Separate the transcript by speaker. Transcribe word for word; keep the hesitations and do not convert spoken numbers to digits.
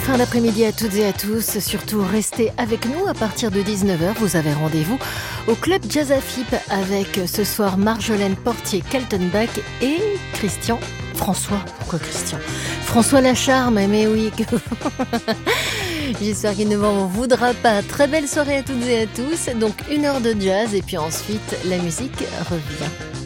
Speaker 1: fin d'après-midi à toutes et à tous. Surtout, restez avec nous à partir de dix-neuf heures. Vous avez rendez-vous au Club Jazz Afip avec ce soir Marjolaine Portier-Kaltenbach et Christian François. Pourquoi Christian François Lacharme, mais oui. J'espère qu'il ne m'en voudra pas. Très belle soirée à toutes et à tous. Donc une heure de jazz et puis ensuite la musique revient.